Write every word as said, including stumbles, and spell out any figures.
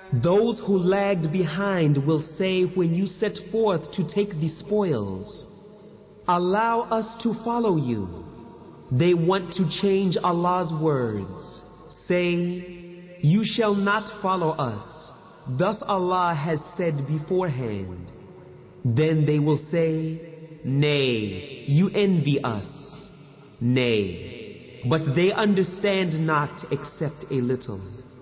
Those who lagged behind will say when you set forth to take the spoils, allow us to follow you. They want to change Allah's words. Say, you shall not follow us. Thus Allah has said beforehand. Then they will say, nay, you envy us. Nay, but they understand not except a little.